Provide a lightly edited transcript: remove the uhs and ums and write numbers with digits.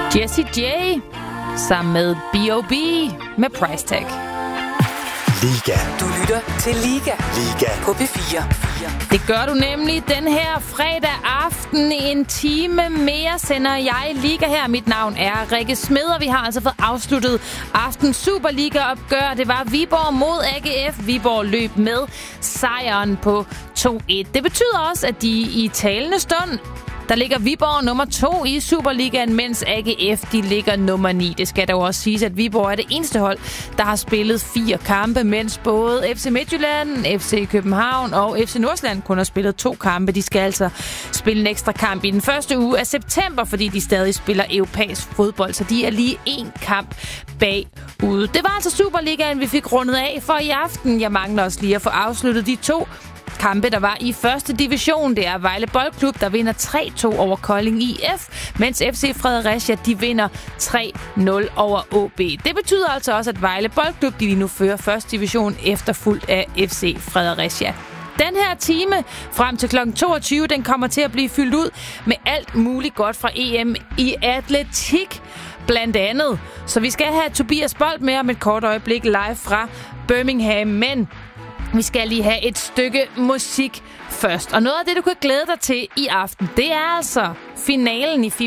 Jessie J sammen med B.O.B. med Price Tag. Liga. Du lytter til Liga. Liga. På P4. Det gør du nemlig den her fredag aften. En time mere sender jeg Liga her. Mit navn er Rikke Smed, og vi har altså fået afsluttet aftens Superliga-opgør. Det var Viborg mod AGF. Viborg løb med sejren på 2-1. Det betyder også, at de i talende stund, der ligger Viborg nummer 2 i Superligaen, mens AGF de ligger nummer 9. Det skal dog også siges, at Viborg er det eneste hold, der har spillet 4 kampe, mens både FC Midtjylland, FC København og FC Nordsjælland kun har spillet 2 kampe. De skal altså spille en ekstra kamp i den første uge af september, fordi de stadig spiller europæisk fodbold, så de er lige 1 kamp bagude. Det var altså Superligaen, vi fik rundet af for i aften. Jeg mangler også lige at få afsluttet de 2 kampe, der var i første division. Det er Vejle Boldklub, der vinder 3-2 over Kolding IF, mens FC Fredericia, de vinder 3-0 over AaB. Det betyder altså også, at Vejle Boldklub, de lige nu fører første division efterfulgt af FC Fredericia. Den her time frem til kl. 22, den kommer til at blive fyldt ud med alt muligt godt fra EM i atletik blandt andet. Så vi skal have Tobias Bold med om et kort øjeblik live fra Birmingham, men vi skal lige have et stykke musik først. Og noget af det, du kan glæde dig til i aften, det er altså finalen i